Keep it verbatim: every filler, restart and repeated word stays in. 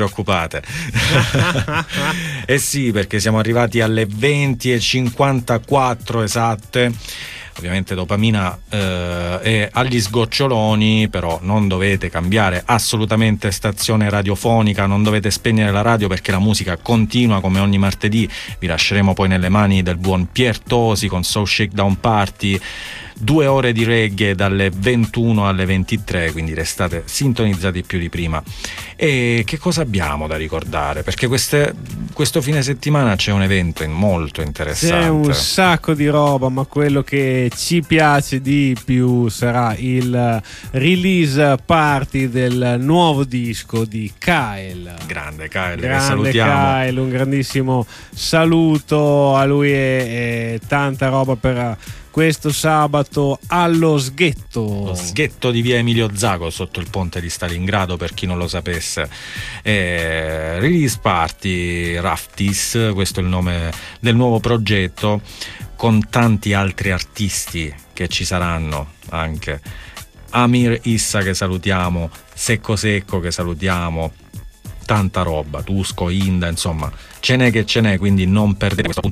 preoccupate. Eh sì, perché siamo arrivati alle venti e cinquantaquattro esatte. Ovviamente Dopamina eh, è agli sgoccioloni, però non dovete cambiare assolutamente stazione radiofonica, non dovete spegnere la radio perché la musica continua come ogni martedì. Vi lasceremo poi nelle mani del buon Pier Tosi con Soul Shakedown Party. Due ore di reggae dalle ventuno alle ventitré, quindi restate sintonizzati più di prima. E che cosa abbiamo da ricordare? Perché queste, questo fine settimana c'è un evento molto interessante. C'è un sacco di roba, ma quello che ci piace di più sarà il release party del nuovo disco di Kyle. Grande Kyle, Grande che salutiamo. Kyle, un grandissimo saluto a lui e, e tanta roba per questo sabato allo Sghetto. Lo Sghetto di via Emilio Zago, sotto il ponte di Stalingrado, per chi non lo sapesse. Eh, release party Raftis, questo è il nome del nuovo progetto, con tanti altri artisti che ci saranno anche. Amir Issa che salutiamo, Secco Secco che salutiamo, tanta roba, Tusco, Inda, insomma ce n'è che ce n'è, quindi non perdete questo